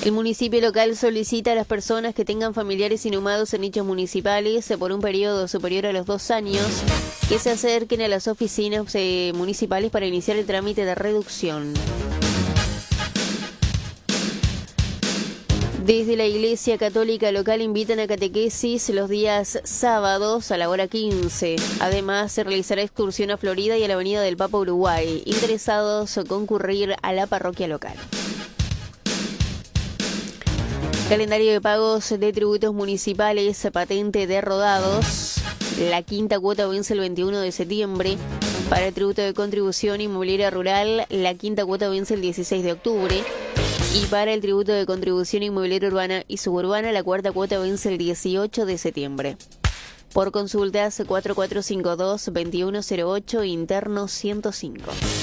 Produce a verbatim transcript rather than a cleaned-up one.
El municipio local solicita a las personas que tengan familiares inhumados en dichos municipales por un periodo superior a los dos años que se acerquen a las oficinas eh, municipales para iniciar el trámite de reducción. Desde la Iglesia Católica local invitan a catequesis los días sábados a la hora quince. Además, se realizará excursión a Florida y a la Avenida del Papa Uruguay. Interesados a concurrir a la parroquia local. Calendario de pagos de tributos municipales, patente de rodados. La quinta cuota vence el veintiuno de septiembre. Para el tributo de contribución inmobiliaria rural, la quinta cuota vence el dieciséis de octubre. Y para el tributo de contribución inmobiliaria urbana y suburbana, la cuarta cuota vence el dieciocho de septiembre. Por consultas cuatro cuatro cinco dos, dos uno cero ocho, interno ciento cinco.